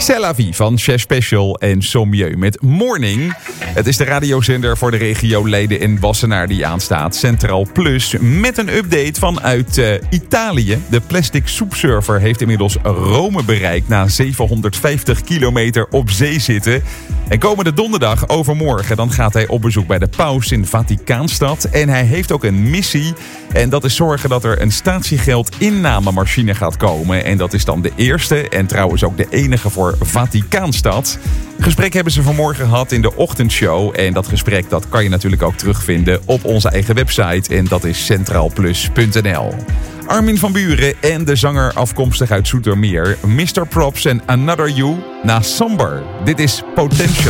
C'est la vie van Chef Special en Sommieu met Morning. Het is de radiozender voor de regio Leiden en Wassenaar die aanstaat. Centraal Plus met een update vanuit Italië. De plastic soepsurfer heeft inmiddels Rome bereikt na 750 kilometer op zee zitten. En komende donderdag, overmorgen, dan gaat hij op bezoek bij de paus in Vaticaanstad. En hij heeft ook een missie. En dat is zorgen dat er een statiegeldinamemachine gaat komen. En dat is dan de eerste en trouwens ook de enige voor Vaticaanstad. Een gesprek hebben ze vanmorgen gehad in de ochtendshow. En dat gesprek dat kan je natuurlijk ook terugvinden op onze eigen website. En dat is centraalplus.nl. Armin van Buuren en de zanger afkomstig uit Zoetermeer. Mr. Props en Another You na Somber. Dit is Potential.